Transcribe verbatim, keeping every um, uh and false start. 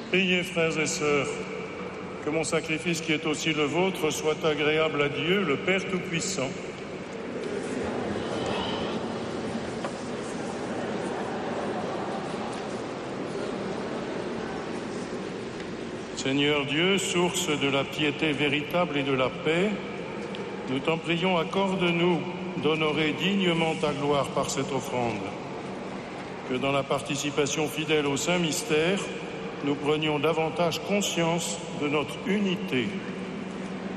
Priez, frères et sœurs, que mon sacrifice qui est aussi le vôtre soit agréable à Dieu, le Père Tout-Puissant. Seigneur Dieu, source de la piété véritable et de la paix, nous t'en prions, accorde-nous d'honorer dignement ta gloire par cette offrande. Que dans la participation fidèle au Saint Mystère, nous prenions davantage conscience de notre unité.